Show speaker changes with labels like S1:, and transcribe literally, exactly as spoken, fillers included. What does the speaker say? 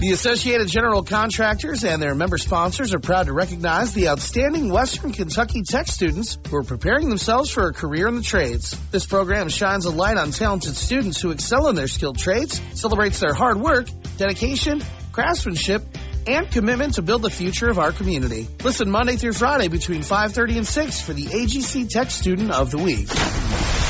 S1: The Associated General Contractors and their member sponsors are proud to recognize the outstanding Western Kentucky Tech students who are preparing themselves for a career in the trades. This program shines a light on talented students who excel in their skilled trades, celebrates their hard work, dedication, craftsmanship, and commitment to build the future of our community. Listen Monday through Friday between five thirty and six for the A G C Tech Student of the Week.